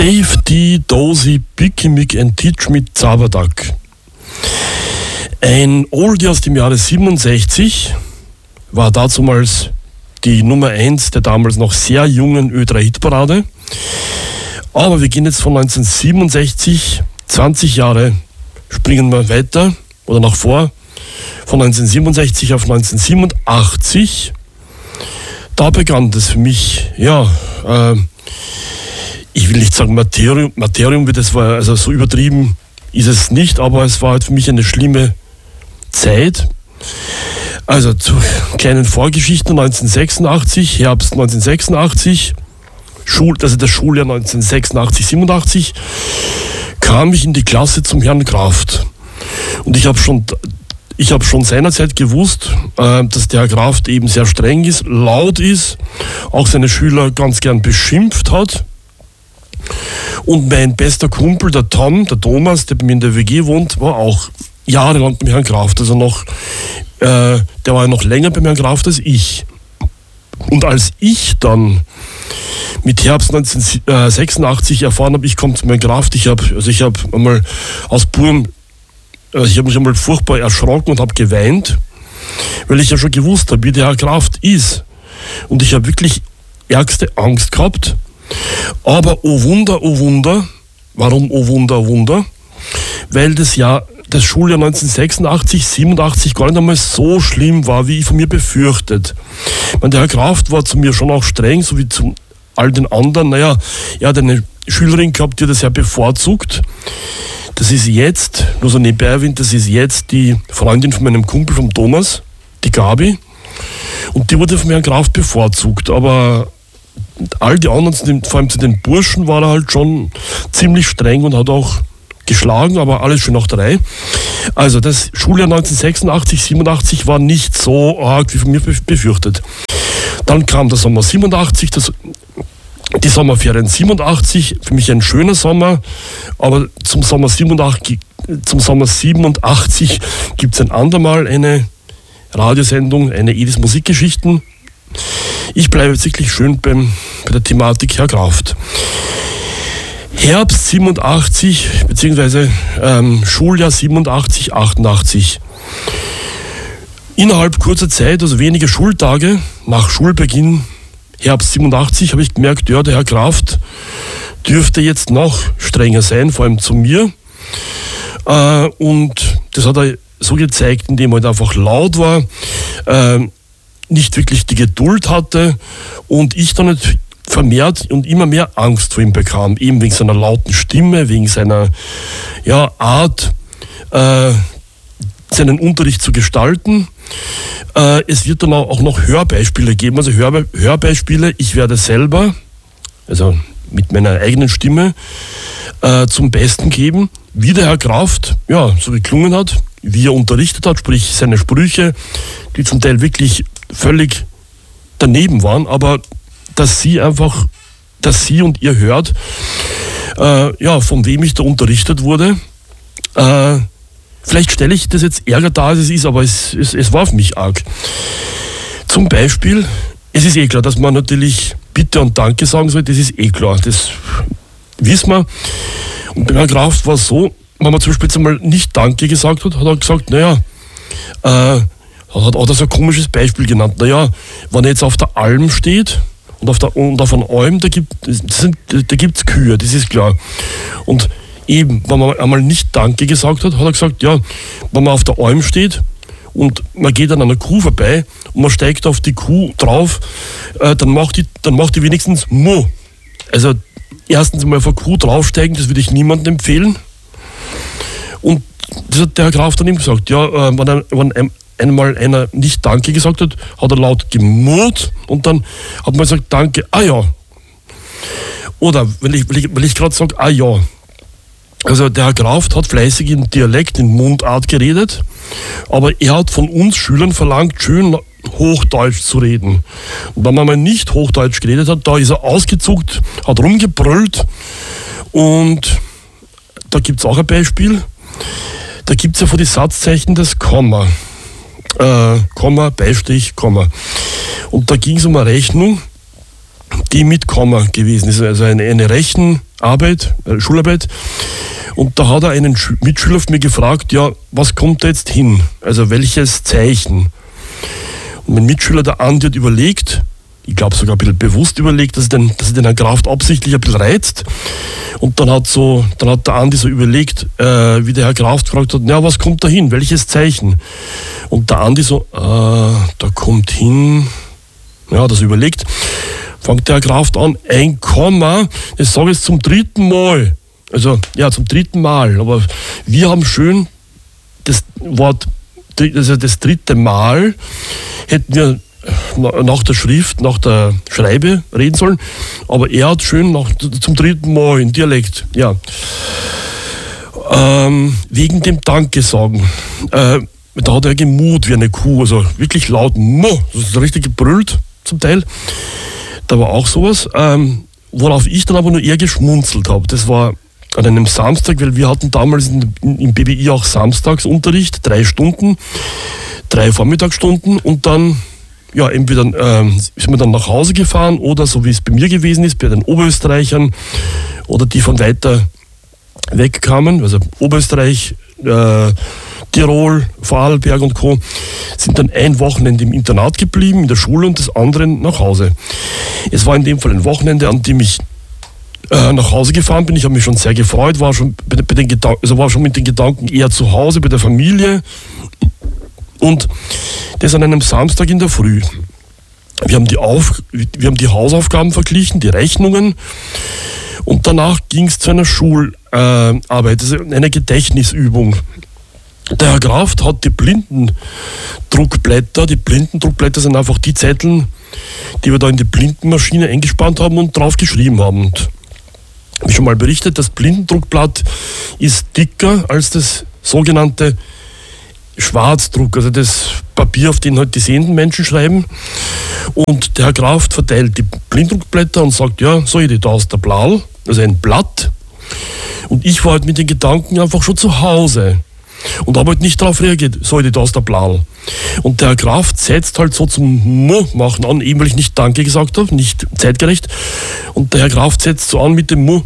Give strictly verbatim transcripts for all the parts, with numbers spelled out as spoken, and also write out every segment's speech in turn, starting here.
Dave D. Dozy, Picky Mick and Teach Me Zaberduck. Ein Oldie aus dem Jahre siebenundsechzig, war dazumals die Nummer eins der damals noch sehr jungen Ö drei Hitparade. Aber wir gehen jetzt von neunzehnhundertsiebenundsechzig, zwanzig Jahre, springen wir weiter oder nach vor, von neunzehnhundertsiebenundsechzig auf neunzehnhundertsiebenundachtzig. Da begann das für mich, ja, äh, ich will nicht sagen Materium, Materium, wie das war, also so übertrieben ist es nicht, aber es war halt für mich eine schlimme Zeit. Also zu kleinen Vorgeschichten: neunzehnhundertsechsundachtzig, Herbst neunzehnhundertsechsundachtzig, Schul, also das Schuljahr neunzehnhundertsechsundachtzig, siebenundachtzig, kam ich in die Klasse zum Herrn Kraft. Und ich habe schon, ich habe schon seinerzeit gewusst, äh, dass der Herr Kraft eben sehr streng ist, laut ist, auch seine Schüler ganz gern beschimpft hat. Und mein bester Kumpel, der Tom, der Thomas, der bei mir in der W G wohnt, war auch jahrelang beim Herrn Kraft. Also noch, äh, der war ja noch länger beim Herrn Kraft als ich. Und als ich dann mit Herbst neunzehnhundertsechsundachtzig erfahren habe, ich komme zu Herrn Kraft, ich habe also ich habe einmal aus purem, also ich habe mich einmal furchtbar erschrocken und habe geweint, weil ich ja schon gewusst habe, wie der Herr Kraft ist. Und ich habe wirklich ärgste Angst gehabt. Aber oh Wunder, oh Wunder, warum oh Wunder, oh Wunder? Weil das Jahr, das Schuljahr neunzehnhundertsechsundachtzig, siebenundachtzig gar nicht einmal so schlimm war, wie ich von mir befürchtet. Ich meine, der Herr Kraft war zu mir schon auch streng, so wie zu all den anderen. Naja, er hat eine Schülerin gehabt, die das ja bevorzugt. Das ist jetzt, nur so nebenbei erwähnt, das ist jetzt die Freundin von meinem Kumpel, vom Thomas, die Gabi. Und die wurde von Herrn Kraft bevorzugt, aber all die anderen, vor allem zu den Burschen, war er halt schon ziemlich streng und hat auch geschlagen, aber alles schön nach drei. Also das Schuljahr neunzehnhundertsechsundachtzig, siebenundachtzig war nicht so arg wie von mir befürchtet. Dann kam der Sommer siebenundachtzig, das, die Sommerferien siebenundachtzig, für mich ein schöner Sommer, aber zum Sommer siebenundachtzig, zum Sommer siebenundachtzig gibt es ein andermal eine Radiosendung, eine Edis Musikgeschichten. Ich bleibe jetzt wirklich schön beim, bei der Thematik Herr Kraft. Herbst siebenundachtzig, beziehungsweise ähm, Schuljahr siebenundachtzig, achtundachtzig. Innerhalb kurzer Zeit, also wenige Schultage nach Schulbeginn, Herbst siebenundachtzig, habe ich gemerkt, ja, der Herr Kraft dürfte jetzt noch strenger sein, vor allem zu mir. Äh, und das hat er so gezeigt, indem er halt einfach laut war, äh, nicht wirklich die Geduld hatte und ich dann nicht vermehrt und immer mehr Angst vor ihm bekam, eben wegen seiner lauten Stimme, wegen seiner ja, Art, äh, seinen Unterricht zu gestalten. Äh, es wird dann auch noch Hörbeispiele geben, also Hör, Hörbeispiele, ich werde selber, also mit meiner eigenen Stimme, äh, zum Besten geben, wie der Herr Kraft ja, so geklungen hat, wie er unterrichtet hat, sprich seine Sprüche, die zum Teil wirklich völlig daneben waren, aber dass sie einfach, dass sie und ihr hört, äh, ja, von wem ich da unterrichtet wurde. Äh, vielleicht stelle ich das jetzt ärger dar, als es ist, aber es, es, es war auf mich arg. Zum Beispiel, es ist eh klar, dass man natürlich Bitte und Danke sagen soll, das ist eh klar, das wissen wir. Und bei Herrn Kraft war es so, wenn man zum Beispiel jetzt einmal nicht Danke gesagt hat, hat er gesagt, naja, äh, hat er so ein komisches Beispiel genannt. Naja, wenn er jetzt auf der Alm steht und auf, der, und auf einem Alm, da gibt es Kühe, das ist klar. Und eben, wenn man einmal nicht Danke gesagt hat, hat er gesagt, ja, wenn man auf der Alm steht und man geht an einer Kuh vorbei und man steigt auf die Kuh drauf, äh, dann, macht die, dann macht die wenigstens Mo. Also erstens mal auf eine Kuh draufsteigen, das würde ich niemandem empfehlen. Und das hat der Herr Kraft dann ihm gesagt, ja, äh, wenn, er, wenn ein, einmal einer nicht Danke gesagt hat, hat er laut gemurrt und dann hat man gesagt, Danke, ah ja. Oder, weil ich, weil ich, weil ich gerade sage, ah ja. Also der Herr Kraft hat fleißig in Dialekt, in Mundart geredet, aber er hat von uns Schülern verlangt, schön Hochdeutsch zu reden. Und wenn man mal nicht Hochdeutsch geredet hat, da ist er ausgezuckt, hat rumgebrüllt und da gibt es auch ein Beispiel. Da gibt es ja vor die Satzzeichen das Komma. Äh, Komma, Beistrich, Komma. Und da ging es um eine Rechnung, die mit Komma gewesen ist. Also eine, eine Rechen, Arbeit, äh, Schularbeit. Und da hat er einen Sch- Mitschüler von mir gefragt, ja, was kommt da jetzt hin? Also welches Zeichen? Und mein Mitschüler, der Andi, hat überlegt, ich glaube sogar ein bisschen bewusst überlegt, dass er den, dass er den Herrn Kraft absichtlich ein bisschen reizt. Und dann hat, so, dann hat der Andi so überlegt, äh, wie der Herr Kraft gefragt hat, ja, was kommt da hin? Welches Zeichen? Und der Andi so, äh, da kommt hin, ja, das überlegt, fängt der Herr Kraft an, ein Komma, das sage ich jetzt zum dritten Mal. Also, ja, zum dritten Mal. Aber wir haben schön das Wort, also das dritte Mal, hätten wir nach der Schrift, nach der Schreibe reden sollen, aber er hat schön nach, zum dritten Mal in Dialekt, ja. Ähm, wegen dem Danke sagen. Äh, da hat er gemut wie eine Kuh, also wirklich laut, Mo, das ist richtig gebrüllt zum Teil. Da war auch sowas, ähm, worauf ich dann aber nur eher geschmunzelt habe. Das war an einem Samstag, weil wir hatten damals in, in, im B B I auch Samstagsunterricht, drei Stunden, drei Vormittagsstunden und dann ja, entweder ähm, sind wir dann nach Hause gefahren oder so wie es bei mir gewesen ist, bei den Oberösterreichern oder die von weiter weg kamen, also Oberösterreich, äh, Tirol, Vorarlberg und Co., sind dann ein Wochenende im Internat geblieben, in der Schule und das andere nach Hause. Es war in dem Fall ein Wochenende, an dem ich äh, nach Hause gefahren bin. Ich habe mich schon sehr gefreut, war schon, bei, bei den Gedan- also war schon mit den Gedanken eher zu Hause, bei der Familie. Und das an einem Samstag in der Früh. Wir haben die, Auf, wir haben die Hausaufgaben verglichen, die Rechnungen. Und danach ging es zu einer Schularbeit, äh, also einer Gedächtnisübung. Der Herr Kraft hat die Blindendruckblätter, die Blindendruckblätter sind einfach die Zettel, die wir da in die Blindenmaschine eingespannt haben und drauf geschrieben haben. Und wie schon mal berichtet, das Blindendruckblatt ist dicker als das sogenannte Schwarzdruck, also das Papier, auf dem halt die sehenden Menschen schreiben. Und der Herr Kraft verteilt die Blinddruckblätter und sagt, ja, so, ich da aus der Blau, also ein Blatt. Und ich war halt mit den Gedanken einfach schon zu Hause und habe halt nicht darauf reagiert, so, ich da aus der Blau. Und der Herr Kraft setzt halt so zum Mo machen an, eben weil ich nicht Danke gesagt habe, nicht zeitgerecht. Und der Herr Kraft setzt so an mit dem Mo.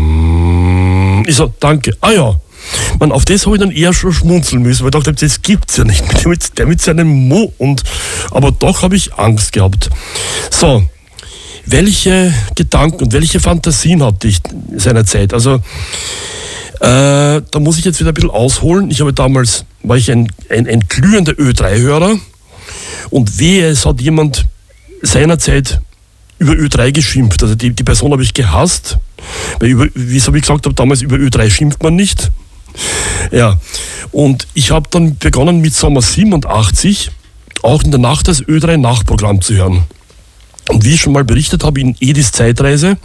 Ich so, danke. Ah ja. Man, auf das habe ich dann eher schon schmunzeln müssen, weil ich dachte, das gibt es ja nicht, mit dem, der mit seinem Mo. Und, aber doch habe ich Angst gehabt. So, welche Gedanken und welche Fantasien hatte ich seinerzeit? Also, äh, da muss ich jetzt wieder ein bisschen ausholen. Ich habe damals, war ich ein, ein, ein glühender Ö drei Hörer und wehe, es hat jemand seinerzeit über Ö drei geschimpft. Also die, die Person habe ich gehasst, weil über, wie ich gesagt habe, damals über Ö drei schimpft man nicht. Ja, und ich habe dann begonnen mit Sommer siebenundachtzig auch in der Nacht das Ö drei Nachtprogramm zu hören. Und wie ich schon mal berichtet habe in Edis Zeitreise,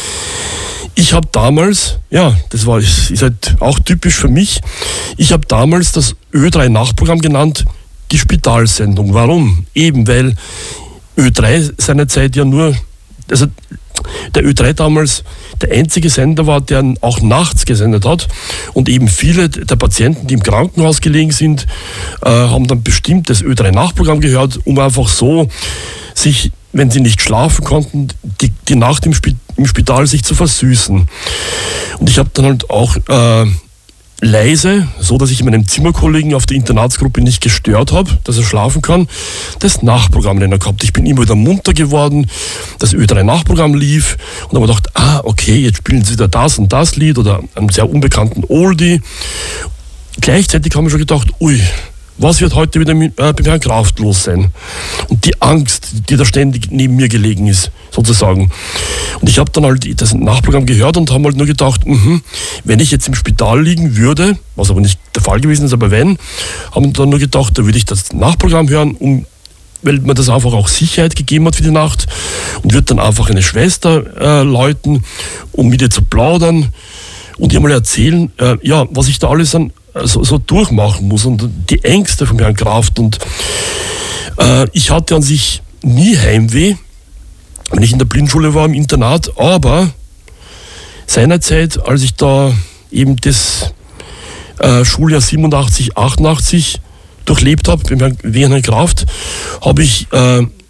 ich habe damals, ja, das war ist halt auch typisch für mich, ich habe damals das Ö drei Nachtprogramm genannt, die Spitalsendung. Warum? Eben weil Ö drei seinerzeit ja nur, also der Ö drei damals der einzige Sender war, der auch nachts gesendet hat und eben viele der Patienten, die im Krankenhaus gelegen sind, äh, haben dann bestimmt das Ö drei Nachtprogramm gehört, um einfach so sich, wenn sie nicht schlafen konnten, die, die Nacht im, Sp- im Spital sich zu versüßen. Und ich habe dann halt auch äh, leise, so dass ich meinem Zimmerkollegen auf der Internatsgruppe nicht gestört habe, dass er schlafen kann, das Nachtprogramm gehabt. Ich bin immer wieder munter geworden, das Ö drei Nachtprogramm lief und habe gedacht, ah, okay, jetzt spielen sie wieder das und das Lied oder einen sehr unbekannten Oldie. Gleichzeitig haben wir schon gedacht, ui, was wird heute wieder mit, äh, beim Herrn Kraft los sein? Und die Angst, die da ständig neben mir gelegen ist, sozusagen. Und ich habe dann halt das Nachprogramm gehört und habe halt nur gedacht, mh, wenn ich jetzt im Spital liegen würde, was aber nicht der Fall gewesen ist, aber wenn, haben dann nur gedacht, da würde ich das Nachprogramm hören, um, weil mir das einfach auch Sicherheit gegeben hat für die Nacht und würde dann einfach eine Schwester äh, läuten, um mit ihr zu plaudern und ihr mal erzählen, äh, ja, was ich da alles an So, so durchmachen muss und die Ängste von Herrn Kraft. Und äh, ich hatte an sich nie Heimweh, wenn ich in der Blindschule war im Internat, aber seinerzeit, als ich da eben das äh, Schuljahr siebenundachtzig, achtundachtzig durchlebt habe, während Herrn Kraft, habe ich äh,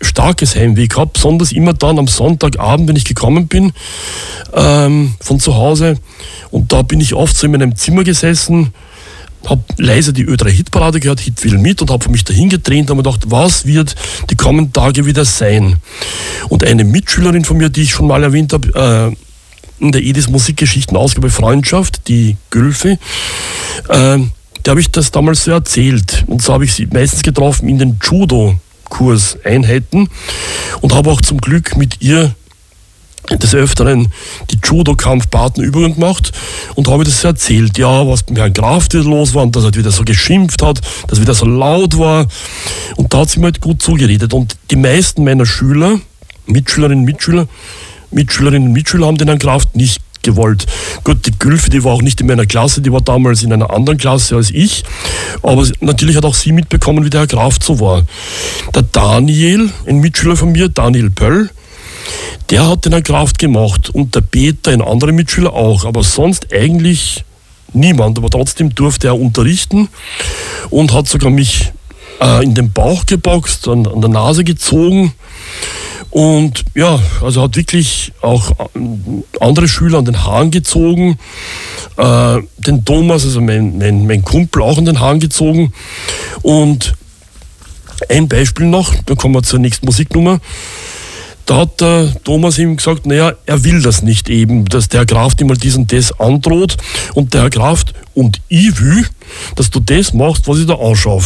starkes Heimweh gehabt, besonders immer dann am Sonntagabend, wenn ich gekommen bin ähm, von zu Hause. Und da bin ich oft so in meinem Zimmer gesessen, habe leise die Ö drei Hitparade gehört, Hit will mit, und habe mich dahin gedreht und habe mir gedacht, was wird die kommenden Tage wieder sein? Und eine Mitschülerin von mir, die ich schon mal erwähnt habe, äh, in der Edis Musikgeschichten-Ausgabe Freundschaft, die Gülfi, äh, der habe ich das damals so erzählt. Und so habe ich sie meistens getroffen in den Judo-Kurseinheiten und habe auch zum Glück mit ihr des Öfteren die Judo-Kampfpartnerübungen gemacht und habe das erzählt, ja, was mit Herrn Graf wieder los war und dass er wieder so geschimpft hat, dass er wieder so laut war, und da hat sie mir halt gut zugeredet. Und die meisten meiner Schüler, Mitschülerinnen, Mitschüler, Mitschülerinnen und Mitschüler haben den Herrn Graf nicht gewollt. Gut, die Gülfe, die war auch nicht in meiner Klasse, die war damals in einer anderen Klasse als ich, aber natürlich hat auch sie mitbekommen, wie der Herr Graf so war. Der Daniel, ein Mitschüler von mir, Daniel Pöll, der hat den Herrn Graf gemacht, und der Peter, ein anderer Mitschüler, auch, aber sonst eigentlich niemand. Aber trotzdem durfte er unterrichten und hat sogar mich äh, in den Bauch geboxt, an, an der Nase gezogen. Und ja, also hat wirklich auch andere Schüler an den Haaren gezogen, äh, den Thomas, also mein, mein, mein Kumpel, auch an den Haaren gezogen. Und ein Beispiel noch, dann kommen wir zur nächsten Musiknummer. Da hat der Thomas ihm gesagt, naja, er will das nicht eben, dass der Herr Graf ihm mal dies und das androht. Und der Herr Graf, und ich will, dass du das machst, was ich da anschaue.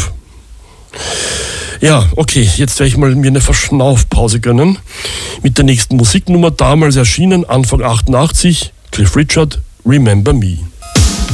Ja, okay, jetzt werde ich mal mir eine Verschnaufpause gönnen mit der nächsten Musiknummer, damals erschienen, Anfang achtundachtzig, Cliff Richard, Remember Me.